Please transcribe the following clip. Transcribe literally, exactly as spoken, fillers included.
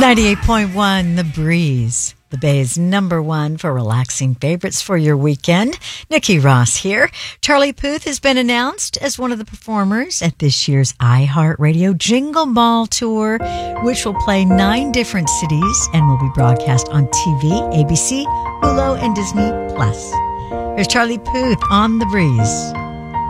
ninety-eight point one The Breeze, the Bay's number one for relaxing favorites for your weekend. Nikki Ross here. Charlie Puth has been announced as one of the performers at this year's iHeartRadio Jingle Ball Tour, which will play nine different cities and will be broadcast on T V, A B C, Hulu, and Disney Plus. Here's Charlie Puth on The Breeze.